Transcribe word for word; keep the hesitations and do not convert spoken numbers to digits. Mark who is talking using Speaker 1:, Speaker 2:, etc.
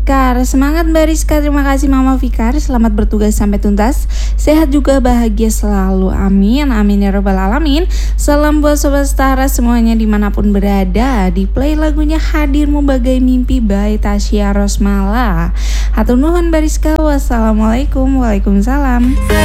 Speaker 1: Fikar. Semangat Mbak Rizka, terima kasih Mama Fikar. Selamat bertugas sampai tuntas. Sehat juga, bahagia selalu. Amin, amin ya robbal alamin. Salam buat Sobat Setara semuanya dimanapun berada. Di play lagunya Hadirmu Bagai Mimpi by Tasya Rosmala. Hatur nuhun Mbak Rizka. Wassalamualaikum. Waalaikumsalam.